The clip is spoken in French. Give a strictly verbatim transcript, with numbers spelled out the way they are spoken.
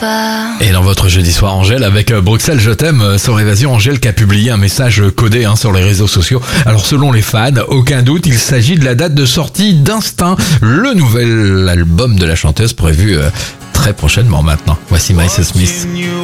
pas. Et dans votre jeudi soir, Angèle, avec euh, Bruxelles Je t'aime, euh, sur Évasion, Angèle qui a publié un message codé hein, sur les réseaux sociaux. Alors selon les fans, aucun doute, il s'agit de la date de sortie d'Instinct, le nouvel album de la chanteuse prévu euh, très prochainement maintenant. Voici Miles Smith.